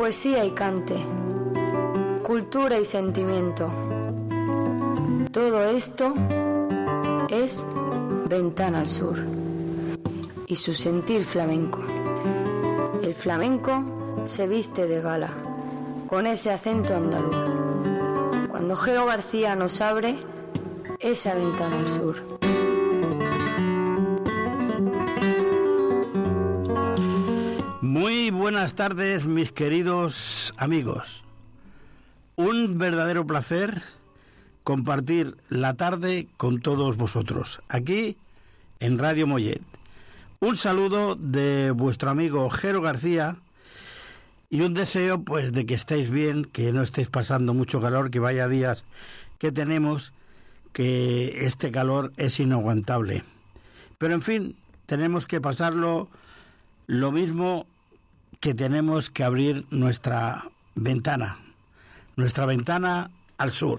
poesía y cante, cultura y sentimiento. Todo esto es Ventana al Sur y su sentir flamenco. El flamenco se viste de gala, con ese acento andaluz. Cuando Jero García nos abre esa ventana al sur. Muy buenas tardes, mis queridos amigos. Un verdadero placer compartir la tarde con todos vosotros, aquí en Radio Mollet. Un saludo de vuestro amigo Jero García y un deseo pues de que estéis bien, que no estéis pasando mucho calor, que vaya días que tenemos, que este calor es inaguantable. Pero en fin, tenemos que pasarlo lo mismo que tenemos que abrir nuestra ventana al sur.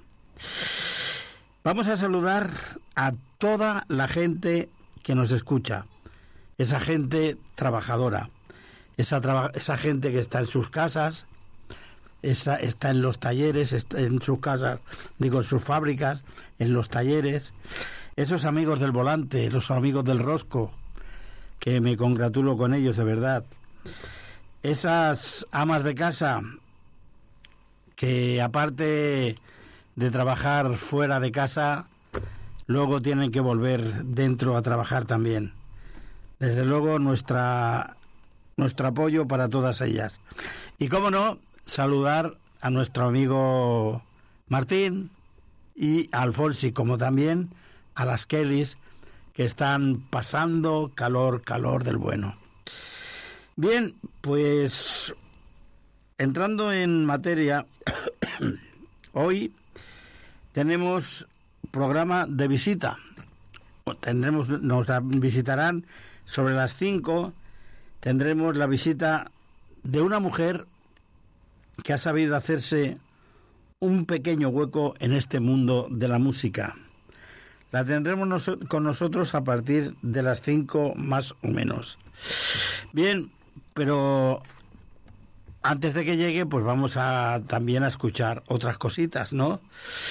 Vamos a saludar a toda la gente que nos escucha, esa gente trabajadora, esa gente que está en sus casas, está en los talleres, está en sus casas, digo, en sus fábricas, en los talleres, esos amigos del volante, los amigos del rosco, que me congratulo con ellos de verdad, esas amas de casa que aparte de trabajar fuera de casa, luego tienen que volver dentro a trabajar también. Desde luego nuestro apoyo para todas ellas. Y cómo no, saludar a nuestro amigo Martín y a Alfonsi, como también a las Kellys, que están pasando calor del bueno. Bien, pues entrando en materia, hoy tenemos programa de visita. Nos visitarán sobre las 5, tendremos la visita de una mujer que ha sabido hacerse un pequeño hueco en este mundo de la música. La tendremos con nosotros a partir de las 5 más o menos. Bien, pero antes de que llegue, pues vamos también a escuchar otras cositas, ¿no?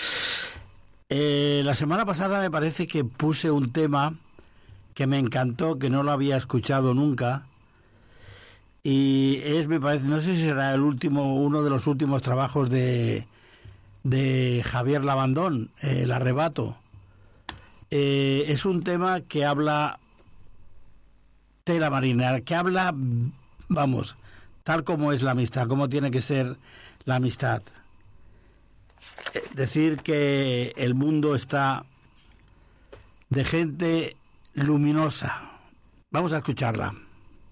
La semana pasada me parece que puse un tema que me encantó, que no lo había escuchado nunca, y me parece, no sé si será uno de los últimos trabajos de Javier Labandón, El Arrebato. Es un tema que habla tela marinera, que habla, vamos, tal como es la amistad, cómo tiene que ser la amistad. Decir que el mundo está de gente luminosa. Vamos a escucharla.